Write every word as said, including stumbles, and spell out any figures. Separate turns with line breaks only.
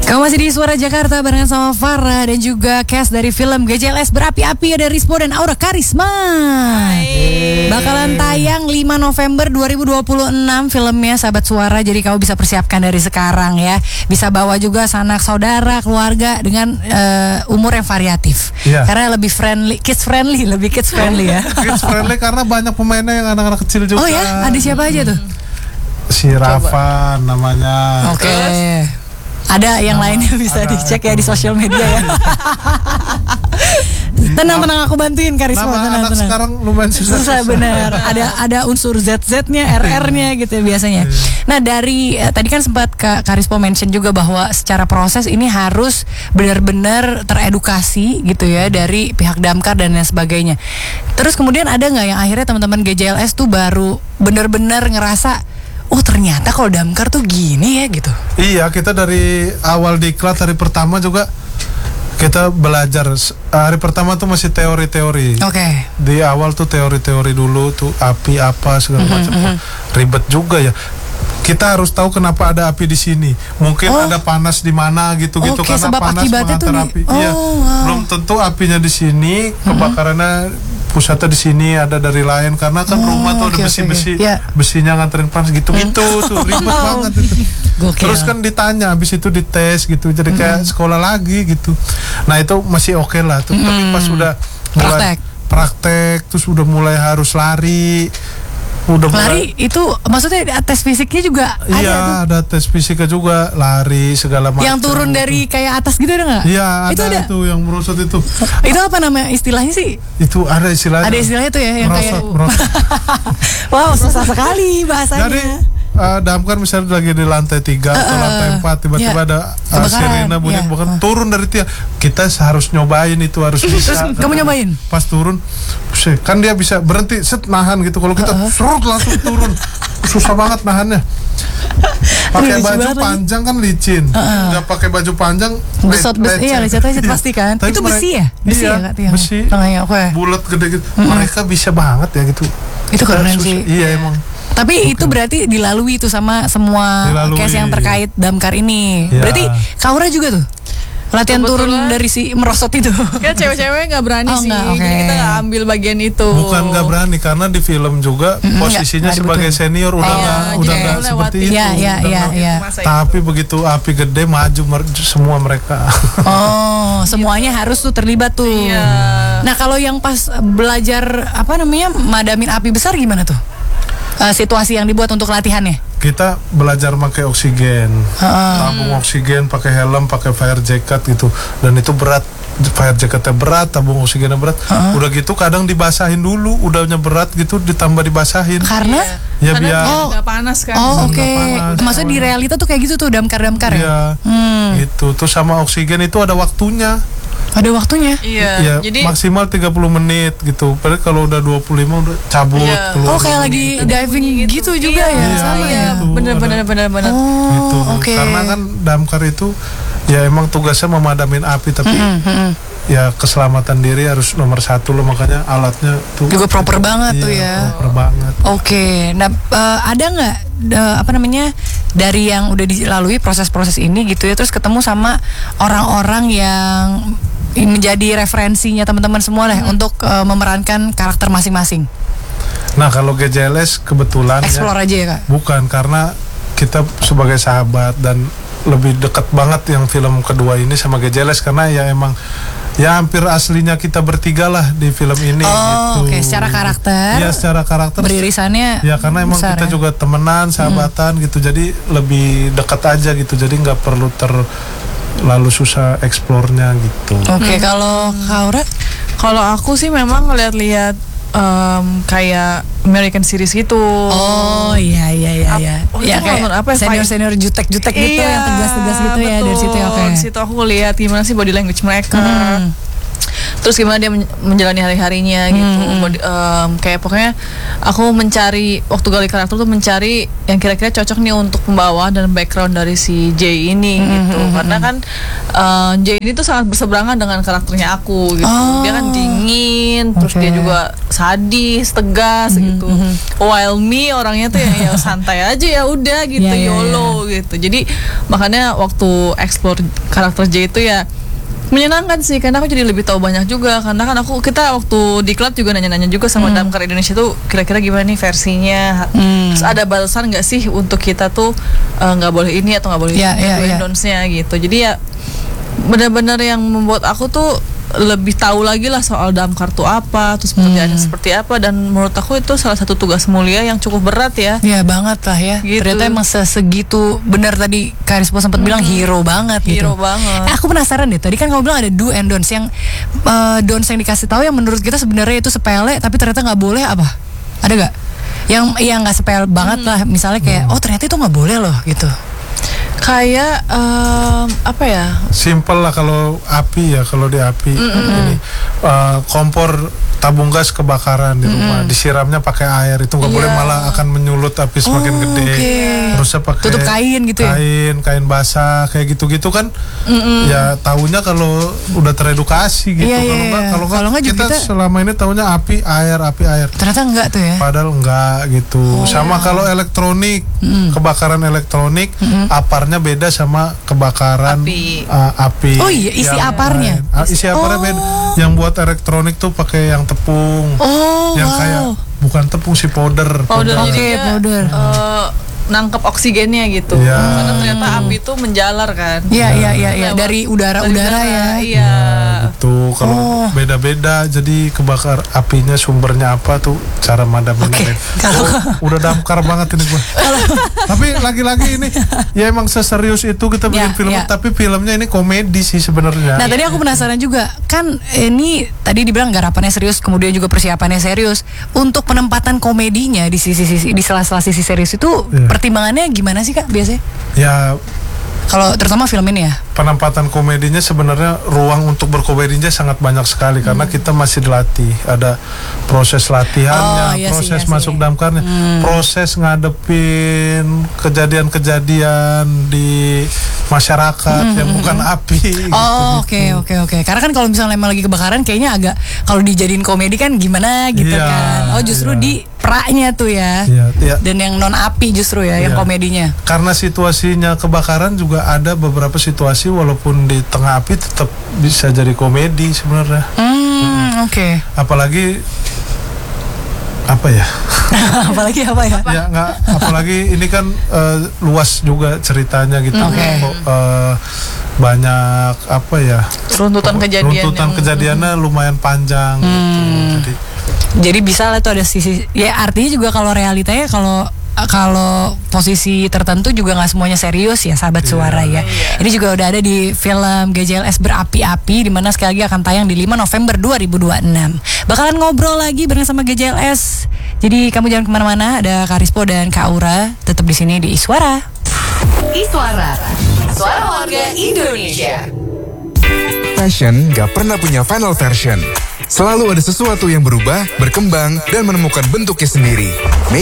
Kamu masih di Suara Jakarta barengan sama Farah dan juga cast dari film G J L S Berapi-Api, ada Rispo dan Aura Karisma. Hai. Bakalan tayang lima November dua ribu dua puluh enam filmnya, sahabat Suara. Jadi kamu bisa persiapkan dari sekarang ya. Bisa bawa juga sanak saudara, keluarga dengan uh, umur yang variatif. Yeah. Karena lebih friendly, kids friendly, lebih kids friendly ya.
Kids friendly karena banyak pemainnya yang anak-anak kecil juga.
Oh ya, ada siapa aja tuh?
Si Rafa namanya.
Oke. Okay. Ada yang Nama, lainnya bisa dicek ya di sosial media ya. Tenang-tenang, aku bantuin Karisma.
Nama
tenang,
anak
tenang.
Sekarang lumayan susah.
Susah benar. Ada ada unsur Z Z-nya, R R-nya gitu biasanya. Nah dari eh, tadi kan sempat Kak Karisma mention juga bahwa secara proses ini harus benar-benar teredukasi gitu ya dari pihak Damkar dan lain sebagainya. Terus kemudian ada nggak yang akhirnya teman-teman G J L S tuh baru benar-benar ngerasa, oh ternyata kalau Damkar tuh gini ya gitu.
Iya, kita dari awal diklat hari pertama juga kita belajar. Hari pertama tuh masih teori-teori.
Oke. Okay.
Di awal tuh teori-teori dulu tuh api apa segala macam. Mm-hmm. Ribet juga ya. Kita harus tahu kenapa ada api di sini. Mungkin oh. ada panas di mana gitu-gitu
okay,
karena panas mengantar api.
Oh,
iya.
Wow.
Belum tentu apinya di sini, kebakarannya pusatnya di sini, ada dari lain karena kan oh, rumah tuh okay, ada besi-besi, okay, okay. yeah. besinya nganterin panas gitu-gitu tuh ribet banget itu. Gokil. Terus kan ditanya, habis itu dites gitu, jadi kayak mm. sekolah lagi gitu. Nah itu masih oke okay lah tuh, mm. tapi pas udah mulai praktek. praktek, terus udah mulai harus lari. Udah
lari mulai, itu maksudnya tes fisiknya juga ada?
Iya, ada tes fisiknya juga, lari segala macam.
Yang turun gitu. Dari kayak atas gitu ada nggak?
Iya, ada, ada itu yang merosot itu.
Itu apa nama istilahnya sih?
Itu ada istilahnya.
Ada istilahnya tuh ya yang
merosot,
kayak
merosot.
Wow, susah sekali bahasanya.
Jadi uh, Damkar misalnya lagi di lantai tiga uh, atau lantai empat, tiba-tiba yeah. ada uh, sirena bunyi, yeah. bukan uh. turun dari tiang. Kita harus nyobain itu, harus bisa.
Terus kamu nyobain?
Pas turun, kan dia bisa berhenti, set nahan gitu. Kalau kita uh-uh. serut langsung turun, susah banget nahannya. Pakai baju panjang kan licin, uh-uh. nggak pakai baju panjang
besot bes, iya lecet-lecet pasti kan. Itu besi ya, besi
iya,
ya kak tiang.
Besi,
okay.
bulat gede gitu. Mm-hmm. Mereka bisa banget ya gitu.
Itu keren sih.
Iya emang.
Tapi okay. itu berarti dilalui itu sama semua dilalui, case yang terkait iya. Damkar ini. Ya. Berarti Kaura juga tuh latihan kebetulan turun dari si merosot itu.
Kan cewek-cewek nggak berani oh, sih,
enggak, okay.
jadi kita nggak ambil bagian itu.
Bukan nggak berani, karena di film juga mm-hmm. posisinya enggak, sebagai betul. Senior udah nggak oh, udah nggak seperti itu.
Ya, ya, ya, ya.
Tapi itu. Begitu api gede maju mer- semua mereka.
Oh, semuanya harus tuh terlibat tuh.
Iya.
Nah kalau yang pas belajar apa namanya madamin api besar gimana tuh? Uh, situasi yang dibuat untuk latihannya?
Kita belajar pakai oksigen, uh. tabung oksigen, pakai helm, pakai fire jacket gitu, dan itu berat, fire jacketnya berat, tabung oksigennya berat. Uh. Udah gitu kadang dibasahin dulu, udahnya berat gitu, ditambah dibasahin.
Karena?
Ya
karena
biar
oh. nggak panas kan?
Oh oke. Okay. Maksudnya di realita tuh kayak gitu tuh damkar-damkar ya?
Iya. Hmm. Gitu. Terus sama oksigen itu ada waktunya.
Ada waktunya?
Iya.
Ya, jadi maksimal tiga puluh menit gitu. Padahal kalau udah dua puluh lima udah cabut
iya.
keluar.
Oh, kayak lagi gitu. Diving gitu, gitu juga
iya,
ya?
Iya, sama ya.
Gitu.
Bener bener bener bener.
Oh,
gitu.
Okay.
Karena kan damkar itu ya emang tugasnya memadamin api, tapi mm-hmm. ya keselamatan diri harus nomor satu loh, makanya alatnya tuh
juga proper gitu. Banget
iya,
tuh ya.
Proper banget.
Oke. Okay. Nah, uh, ada nggak uh, apa namanya dari yang udah dilalui proses-proses ini gitu ya, terus ketemu sama orang-orang yang menjadi referensinya teman-teman semua lah hmm. untuk uh, memerankan karakter masing-masing.
Nah kalau G J L S kebetulan
explore ya, aja ya kak?
Bukan, karena kita sebagai sahabat dan lebih dekat banget yang film kedua ini sama G J L S, karena ya emang ya hampir aslinya kita bertiga lah di film ini.
Oh
gitu.
Oke, okay. Secara karakter.
Iya secara karakter.
Beririsannya.
Ya karena emang besar, kita ya? Juga temenan, sahabatan hmm. gitu, jadi lebih dekat aja gitu, jadi nggak perlu ter lalu susah eksplornya gitu.
Oke, okay, hmm. kalau Kaura?
Kalau aku sih memang ngeliat-liat um, kayak American series gitu.
Oh iya iya iya. iya.
Oh,
ya kayak
apa,
senior-senior jutek-jutek gitu
iya,
yang tegas-tegas gitu betul. Ya dari situ ya.
Oke. Dari situ aku lihat gimana sih body language mereka. Hmm. terus gimana dia menjalani hari-harinya gitu. Hmm. Um, kayak pokoknya aku mencari waktu gali karakter tuh mencari yang kira-kira cocok nih untuk pembawa dan background dari si Jay ini hmm. gitu. Karena kan uh, Jay ini tuh sangat berseberangan dengan karakternya aku gitu. Oh. Dia kan dingin, terus okay. dia juga sadis, tegas hmm. gitu. Hmm. While me orangnya tuh ya, ya santai aja ya udah gitu, yeah, YOLO yeah, yeah. gitu. Jadi makanya waktu explore karakter Jay itu ya menyenangkan sih, karena aku jadi lebih tahu banyak juga. Karena kan aku kita waktu di klub juga nanya-nanya juga sama hmm. Damkar Indonesia tuh kira-kira gimana nih versinya. Hmm. Terus ada batasan nggak sih untuk kita tuh nggak uh, boleh ini atau nggak boleh yeah, itu yeah, endorse-nya yeah. gitu. Jadi ya benar-benar yang membuat aku tuh lebih tahu lagi lah soal Damkar tuh apa, terus pekerjaannya hmm. seperti apa, dan menurut aku itu salah satu tugas mulia yang cukup berat ya.
Ya banget lah ya. Gitu. Ternyata emang segitu, benar tadi Karisma sempat hmm. bilang hero banget
hero
gitu.
banget.
Eh, aku penasaran deh. Tadi kan kamu bilang ada do and don'ts yang uh, don'ts yang dikasih tahu yang menurut kita sebenarnya itu sepele tapi ternyata nggak boleh apa? Ada nggak? Yang yang nggak sepele banget hmm. lah. Misalnya kayak hmm. oh ternyata itu nggak boleh loh gitu.
Kayak um, apa ya?
Simple lah kalau api ya, kalau di api mm-mm. ini uh, kompor tabung gas kebakaran di rumah, mm-mm. disiramnya pakai air itu nggak yeah. boleh, malah akan menyulut api semakin oh, gede.
Okay.
Terusnya pakai
tutup kain gitu ya?
Kain, kain basah kayak gitu-gitu kan. Mm-mm. Ya tahunya kalau udah teredukasi gitu. Yeah, kalau yeah, nggak, kalau nggak kita, kita selama ini tahunya api air, api air.
Ternyata enggak tuh ya?
Padahal enggak gitu. Oh, sama yeah. kalau elektronik, mm. kebakaran elektronik, mm-hmm. aparnya beda sama kebakaran
api.
Uh, api.
Oh iya, isi aparnya.
Lain. Isi aparnya oh. beda. Yang buat elektronik tuh pakai yang tepung.
Oh,
yang
wow.
kayak bukan tepung sih, powder.
Powder,
powder.
jadi
powder.
Uh, nangkep oksigennya gitu.
Ya.
Karena ternyata api itu menjalar kan.
Iya, iya, iya, ya. dari udara-udara ya.
Iya.
Nah, gitu. Kalau oh. beda-beda, jadi kebakar apinya sumbernya apa tuh, cara madaminnya. Okay. Oh, udah damkar banget ini gua. Tapi lagi-lagi ini ya emang seserius itu kita bikin ya, film, ya. Tapi filmnya ini komedi sih sebenarnya.
Nah, tadi aku penasaran juga, kan ini tadi dibilang garapannya serius, kemudian juga persiapannya serius. Untuk penempatan komedinya di sisi-sisi, di sela-sela sisi serius itu ya. Pertimbangannya gimana sih Kak biasanya?
Ya
kalau terutama film ini ya.
Penempatan komedinya sebenarnya ruang untuk berkomedinya sangat banyak sekali hmm. karena kita masih dilatih. Ada proses latihannya, oh, iya proses sih, iya masuk sih. damkarnya, hmm. proses ngadepin kejadian-kejadian di masyarakat hmm. yang bukan api.
Oh oke oke oke. Karena kan kalau misalnya emang lagi kebakaran kayaknya agak kalau dijadiin komedi kan gimana gitu ya, kan. Oh justru ya. Di praknya tuh ya. Ya, ya. Dan yang non api justru ya, ya yang komedinya.
Karena situasinya kebakaran juga ada beberapa situasi walaupun di tengah api tetap bisa jadi komedi sebenarnya.
Hmm, hmm. Oke. Okay.
Apalagi apa ya?
apalagi apa ya?
Ya nggak. Apalagi ini kan uh, luas juga ceritanya gitu.
Okay.
Uh, banyak apa ya?
Runtutan kejadian.
Runtutan yang... kejadiannya lumayan panjang. Hmm. Gitu. Jadi.
Jadi bisa lah tuh ada sisi. Ya artinya juga kalau realitanya kalau kalau posisi tertentu juga nggak semuanya serius ya sahabat yeah. suara ya. Yeah. Ini juga udah ada di film G J L S Berapi-Api, dimana sekali lagi akan tayang di lima November dua ribu dua puluh enam. Bakalan ngobrol lagi bareng sama G J L S. Jadi kamu jangan kemana-mana, ada Karispo dan Kak Aura tetap di sini di Iswara.
Iswara, suara warga Indonesia.
Fashion gak pernah punya final version. Selalu ada sesuatu yang berubah, berkembang, dan menemukan bentuknya sendiri.